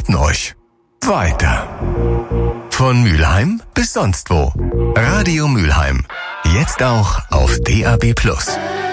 unterhalten euch weiter. Von Mülheim bis sonst wo. Radio Mülheim. Jetzt auch auf DAB+.